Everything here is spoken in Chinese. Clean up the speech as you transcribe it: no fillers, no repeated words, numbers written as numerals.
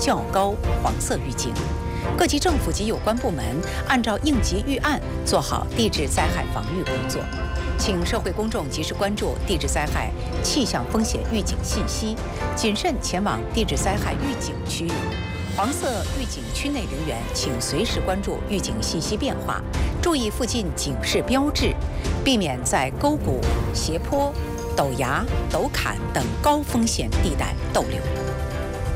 较高黄色预警。各级政府及有关部门按照应急预案做好地质灾害防御工作，请社会公众及时关注地质灾害气象风险预警信息，谨慎前往地质灾害预警区域。黄色预警区内人员请随时关注预警信息变化，注意附近警示标志，避免在沟谷、斜坡、陡崖、陡坎等高风险地带逗留。